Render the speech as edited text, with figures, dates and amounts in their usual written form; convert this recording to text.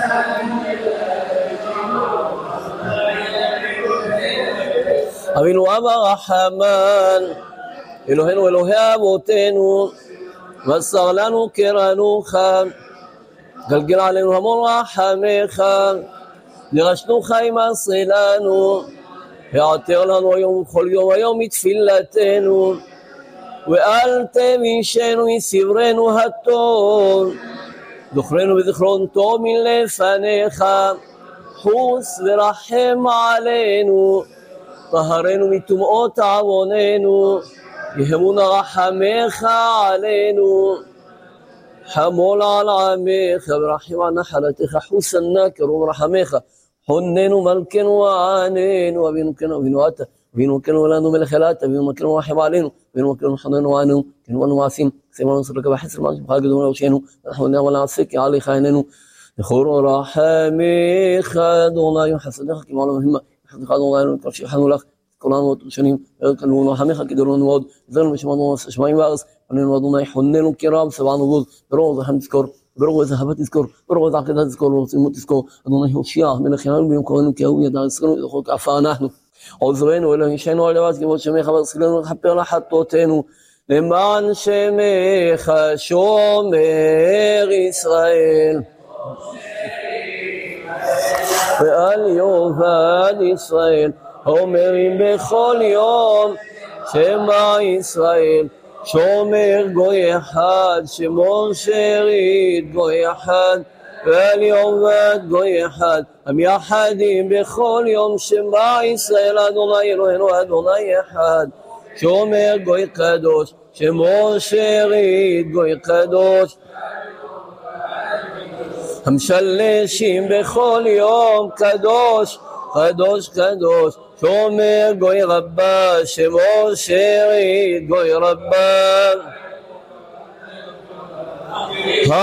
אבינו אבא רחמן, אלוהינו אלוהי אבותינו, מסר לנו קרנוך, גלגל עלינו המון רחמך, דרשנוך ימסר לנו, העתר לנו היום וכל יום היום מתפילתנו, ואל תמישנו מסברנו הטוב, זוכרנו בזכרון טוב מלפניך, חוס ורחם עלינו, טהרנו מטומאות עווננו, יהמון רחמך עלינו, חמול על עמך ורחם על נחלתך, חוס הנקר ורחמך, חוננו מלכנו ועננו, אבינו כן אבינו אתה, אבינו כן ולנו מלך אלת, אבינו מלכנו ורחם עלינו, אבינו מלכנו חוננו ועננו, כן ולנו מעשים, סיימנו נסר לך בחסר מה שבך גדול ולאושנו, אנחנו נעמל לעסק עליך עיננו, לכור רחמך אדוני וחסדך כמו עולם המהימה, חסדך אדוני וקרשיחנו לך, כולנו עוד שנים, וכנו רחמך גדולנו מאוד, זרנו ושמענו שמיים וארץ, עלינו אדוני חוננו קרב סבענו בוז, ברוב זכם תזכור, ברוב זהבה תזכור, ברוב עקדה תזכור, ורצימות תזכור, אדוני הושיע מלך יענו ביום קורנו כי הוא ידע לזכרנו ולכל כעפה אנחנו, עוזרנו אלוהים שיינו על לבד כבוד שמך ורסקלנו לכפר לחטאותינו, למען שמך שומר ישראל, ואל יאבד ישראל, אומרים בכל יום שמע ישראל, שומר גוי אחד, שמור שארית גוי אחד, ואל יאבד גוי אחד, המייחדים בכל יום שמע ישראל, אדוני אלוהינו אדוני אחד, שומר גוי קדוש, שמור שארית גוי קדוש, המשלשים בכל יום קדוש, קדוש קדוש, שומר גוי רבה, שמור שארית גוי רבה.